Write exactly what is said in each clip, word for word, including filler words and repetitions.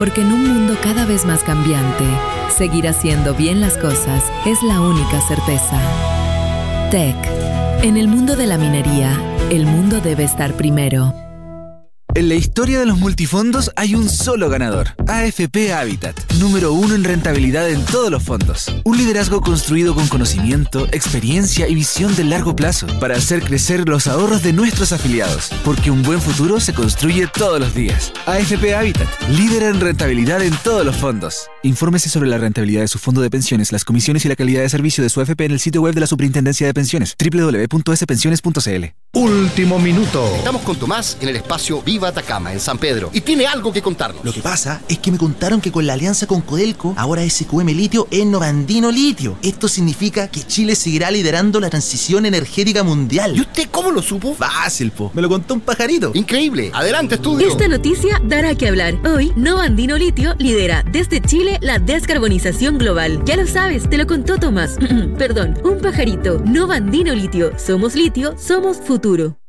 Porque en un mundo cada vez más cambiante, seguir haciendo bien las cosas es la única certeza. T E C. En el mundo de la minería, el mundo debe estar primero. En la historia de los multifondos hay un solo ganador, A F P Habitat, número uno en rentabilidad en todos los fondos. Un liderazgo construido con conocimiento, experiencia y visión de largo plazo para hacer crecer los ahorros de nuestros afiliados, porque un buen futuro se construye todos los días. A F P Habitat, líder en rentabilidad en todos los fondos. Infórmese sobre la rentabilidad de su fondo de pensiones, las comisiones y la calidad de servicio de su A F P en el sitio web de la Superintendencia de Pensiones, doble u doble u doble u punto ese pensiones punto c l. Último minuto. Estamos con Tomás en el espacio Viva Atacama, en San Pedro, y tiene algo que contarnos. Lo que pasa es que me contaron que con la alianza con Codelco, ahora S Q M Litio es Novandino Litio. Esto significa que Chile seguirá liderando la transición energética mundial. ¿Y usted cómo lo supo? Fácil, po. Me lo contó un pajarito. Increíble. Adelante, estudio. Esta noticia dará que hablar. Hoy, Novandino Litio lidera desde Chile la descarbonización global. Ya lo sabes, te lo contó Tomás. Perdón, un pajarito. Novandino Litio. Somos litio, somos futuro.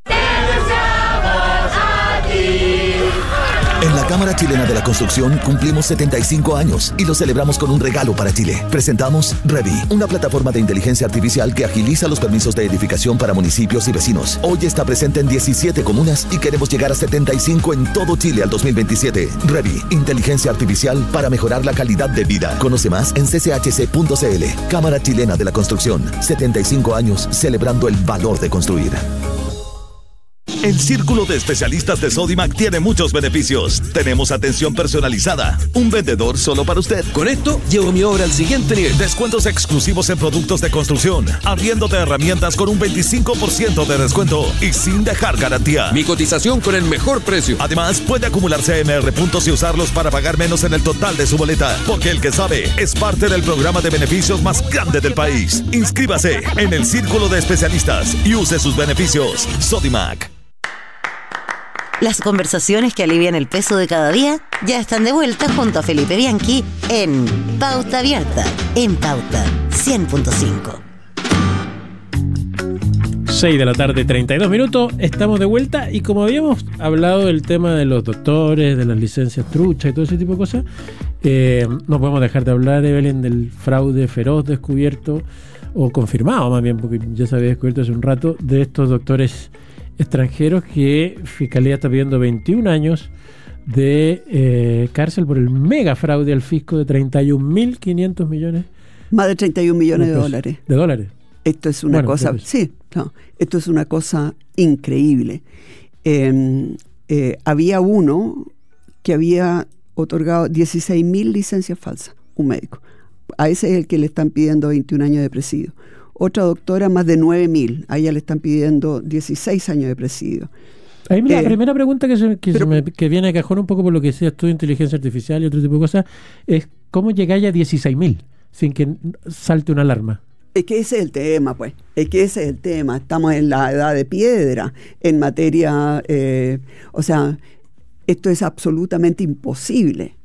En la Cámara Chilena de la Construcción cumplimos setenta y cinco años y lo celebramos con un regalo para Chile. Presentamos Revi, una plataforma de inteligencia artificial que agiliza los permisos de edificación para municipios y vecinos. Hoy está presente en diecisiete comunas y queremos llegar a setenta y cinco en todo Chile al dos mil veintisiete. Revi, inteligencia artificial para mejorar la calidad de vida. Conoce más en c c h c punto c l. Cámara Chilena de la Construcción. setenta y cinco años celebrando el valor de construir. El Círculo de Especialistas de Sodimac tiene muchos beneficios. Tenemos atención personalizada, un vendedor solo para usted. Con esto, llevo mi obra al siguiente nivel. Descuentos exclusivos en productos de construcción, arriendo de herramientas con un veinticinco por ciento de descuento y sin dejar garantía. Mi cotización con el mejor precio. Además, puede acumular C M R puntos y usarlos para pagar menos en el total de su boleta, porque el que sabe es parte del programa de beneficios más grande del país. Inscríbase en el Círculo de Especialistas y use sus beneficios. Sodimac. Las conversaciones que alivian el peso de cada día ya están de vuelta junto a Felipe Bianchi en Pauta Abierta, en Pauta cien punto cinco. seis de la tarde, treinta y dos minutos, estamos de vuelta y como habíamos hablado del tema de los doctores, de las licencias truchas y todo ese tipo de cosas, eh, no podemos dejar de hablar, Evelyn, del fraude feroz descubierto, o confirmado más bien, porque ya se había descubierto hace un rato, de estos doctores extranjeros que Fiscalía está pidiendo veintiún años de eh, cárcel por el mega fraude al fisco de treinta y un mil quinientos millones. Más de treinta y un millones de, de dólares. De dólares. Esto es una bueno, cosa, sí, no, esto es una cosa increíble. Eh, eh, había uno que había otorgado dieciséis mil licencias falsas, un médico. A ese es el que le están pidiendo veintiún años de presidio. Otra doctora, más de nueve mil. A ella le están pidiendo dieciséis años de presidio. Ahí eh, la primera pregunta que, se, que, pero, se me, que viene a cajón un poco por lo que decías tú de inteligencia artificial y otro tipo de cosas, es cómo llegáis a dieciséis mil sin que salte una alarma. Es que ese es el tema, pues. Es que ese es el tema. Estamos en la edad de piedra en materia... Eh, o sea, esto es absolutamente imposible.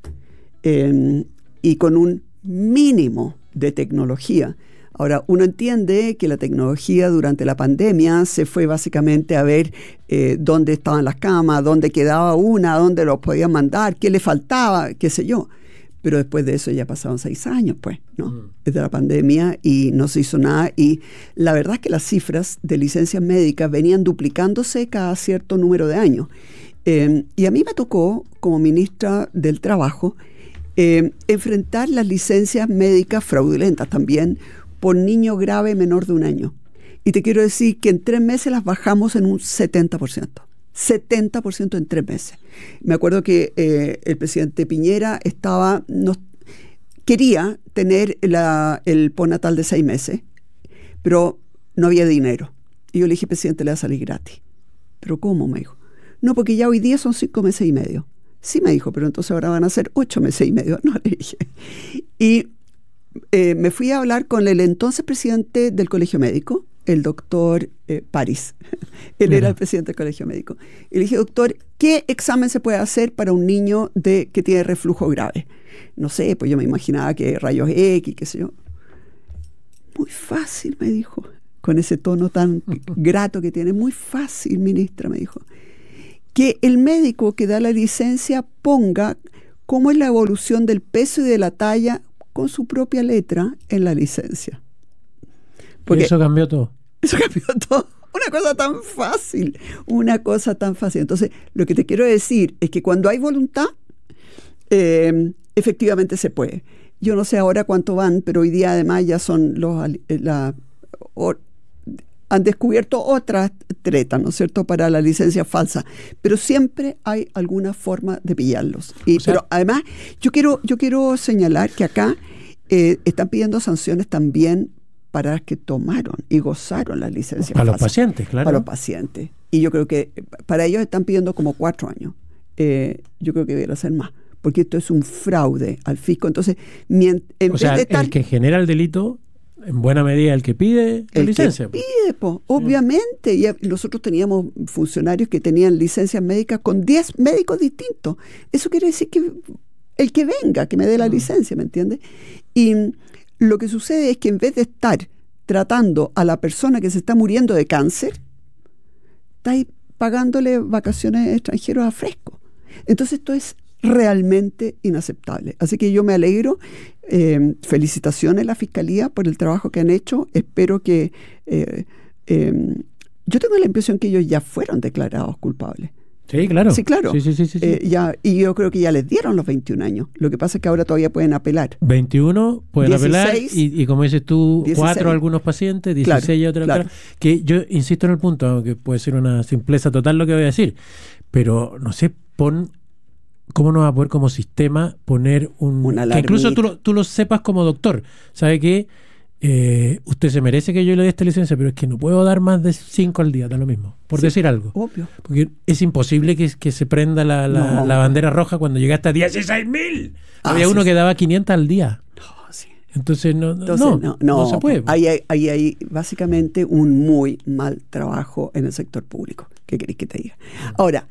Eh, y con un mínimo de tecnología. Ahora, uno entiende que la tecnología durante la pandemia se fue básicamente a ver eh, dónde estaban las camas, dónde quedaba una, dónde los podían mandar, qué le faltaba, qué sé yo. Pero después de eso ya pasaron seis años, pues, ¿no? Mm. Desde la pandemia y no se hizo nada. Y la verdad es que las cifras de licencias médicas venían duplicándose cada cierto número de años. Eh, y a mí me tocó, como ministra del Trabajo, eh, enfrentar las licencias médicas fraudulentas también, por niño grave menor de un año. Y te quiero decir que en tres meses las bajamos en un setenta por ciento. setenta por ciento en tres meses. Me acuerdo que eh, el presidente Piñera estaba, no, quería tener la, el postnatal de seis meses, pero no había dinero. Y yo le dije, presidente, le va a salir gratis. ¿Pero cómo? Me dijo. No, porque ya hoy día son cinco meses y medio. Sí, me dijo, pero entonces ahora van a ser ocho meses y medio. No, le dije. Y Eh, me fui a hablar con el entonces presidente del Colegio Médico, el doctor eh, París. Él era el presidente del Colegio Médico. Y le dije, doctor, ¿qué examen se puede hacer para un niño de que tiene reflujo grave? No sé, pues yo me imaginaba que rayos X, qué sé yo. Muy fácil, me dijo, con ese tono tan grato que tiene. Muy fácil, ministra, me dijo. Que el médico que da la licencia ponga cómo es la evolución del peso y de la talla con su propia letra en la licencia. Porque y eso cambió todo. Eso cambió todo. Una cosa tan fácil, una cosa tan fácil. Entonces, lo que te quiero decir es que cuando hay voluntad, eh, efectivamente se puede. Yo no sé ahora cuánto van, pero hoy día además ya son los... La, o, han descubierto otras tretas, ¿no es cierto?, para la licencia falsa. Pero siempre hay alguna forma de pillarlos. Y, o sea, pero además, yo quiero, yo quiero señalar que acá eh, están pidiendo sanciones también para las que tomaron y gozaron la licencia para falsa. los pacientes, claro. Para los pacientes. Y yo creo que para ellos están pidiendo como cuatro años. Eh, yo creo que debería ser más, porque esto es un fraude al fisco. Entonces, en o sea, vez de estar, el que genera el delito, en buena medida el que pide la el licencia. Que pide, po, obviamente. Y nosotros teníamos funcionarios que tenían licencias médicas con diez médicos distintos. Eso quiere decir que el que venga, que me dé la licencia, ¿me entiendes? Y lo que sucede es que en vez de estar tratando a la persona que se está muriendo de cáncer, estáis pagándole vacaciones extranjeros a fresco. Entonces esto es realmente inaceptable. Así que yo me alegro, eh, felicitaciones a la Fiscalía por el trabajo que han hecho. Espero que... Eh, eh, yo tengo la impresión que ellos ya fueron declarados culpables. Sí, claro. Sí, claro. Sí, sí, sí, sí, sí. Eh, ya, y yo creo que ya les dieron los veintiún años. Lo que pasa es que ahora todavía pueden apelar. veintiuno pueden dieciséis, apelar y, y como dices tú, dieciséis. cuatro algunos pacientes, dieciséis claro, otros. claro. Que yo insisto en el punto, aunque puede ser una simpleza total lo que voy a decir, pero no sé, pon... ¿Cómo no va a poder como sistema poner un... Una que incluso tú lo, tú lo sepas como doctor. ¿Sabe qué? Eh, usted se merece que yo le dé esta licencia, pero es que no puedo dar más de cinco al día, da lo mismo, por sí, decir algo. Obvio. Porque es imposible que, que se prenda la, la, no. la bandera roja cuando llegaste a dieciséis mil. Ah, Había sí, uno sí. que daba quinientas al día. No, sí. Entonces, no, Entonces, no, no, no, no, no se puede. Ahí hay, ahí hay básicamente un muy mal trabajo en el sector público. ¿Qué querés que te diga? Ahora,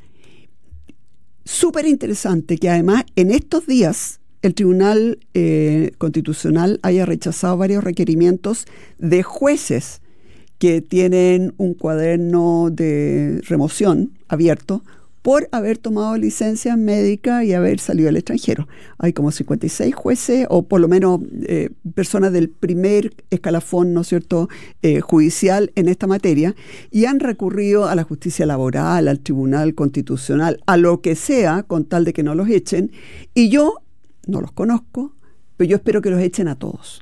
súper interesante que además en estos días el Tribunal eh, Constitucional haya rechazado varios requerimientos de jueces que tienen un cuaderno de remoción abierto por haber tomado licencia médica y haber salido al extranjero. Hay como cincuenta y seis jueces, o por lo menos eh, personas del primer escalafón, ¿no es cierto?, eh, judicial en esta materia, y han recurrido a la justicia laboral, al Tribunal Constitucional, a lo que sea, con tal de que no los echen. Y yo no los conozco, pero yo espero que los echen a todos.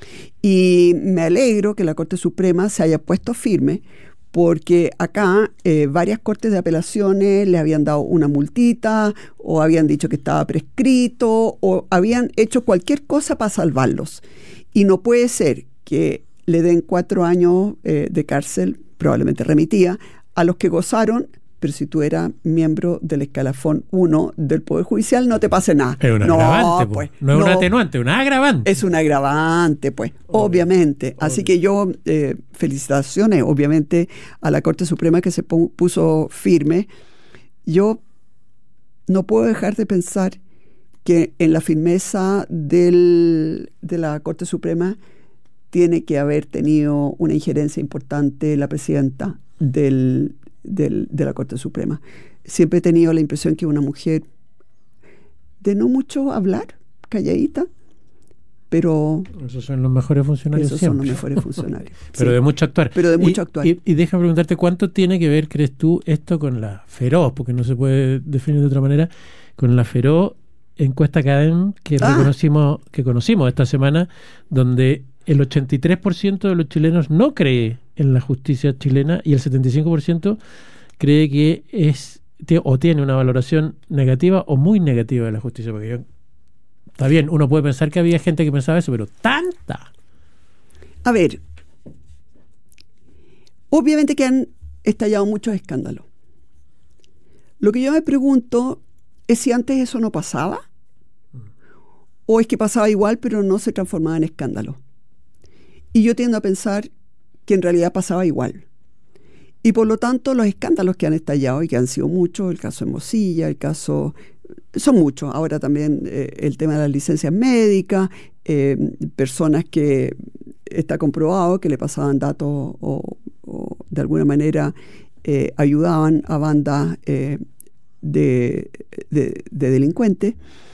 Y me alegro que la Corte Suprema se haya puesto firme, porque acá eh, varias cortes de apelaciones le habían dado una multita, o habían dicho que estaba prescrito, o habían hecho cualquier cosa para salvarlos. Y no puede ser que le den cuatro años eh, de cárcel, probablemente remitía, a los que gozaron, pero si tú eras miembro del escalafón uno del Poder Judicial, no te pase nada. Es un no, agravante, pues, no es no, un atenuante, un agravante. Es un agravante, pues, Obvio, obviamente. obvio. Así que yo, eh, felicitaciones, obviamente, a la Corte Suprema que se puso firme. Yo no puedo dejar de pensar que en la firmeza del, de la Corte Suprema tiene que haber tenido una injerencia importante la presidenta del Del, de la Corte Suprema. Siempre he tenido la impresión que una mujer de no mucho hablar, calladita, pero... Esos son los mejores funcionarios Esos siempre. son los mejores funcionarios. Pero sí. de mucho actuar. Pero de mucho y, actuar. Y, y déjame preguntarte, ¿cuánto tiene que ver, crees tú, esto con la Feroz? Porque no se puede definir de otra manera. Con la Feroz encuesta Cadem que ah. reconocimos, que conocimos esta semana, donde el ochenta y tres por ciento de los chilenos no cree en la justicia chilena y el setenta y cinco por ciento cree que es o tiene una valoración negativa o muy negativa de la justicia. Porque yo, está bien, uno puede pensar que había gente que pensaba eso, pero ¡tanta! A ver, obviamente que han estallado muchos escándalos. Lo que yo me pregunto es si antes eso no pasaba, o es que pasaba igual pero no se transformaba en escándalo. Y yo tiendo a pensar que en realidad pasaba igual. Y por lo tanto los escándalos que han estallado, y que han sido muchos, el caso de Mosilla, el caso... son muchos. Ahora también eh, el tema de las licencias médicas, eh, personas que está comprobado que le pasaban datos o, o de alguna manera eh, ayudaban a bandas eh, de, de, de delincuentes.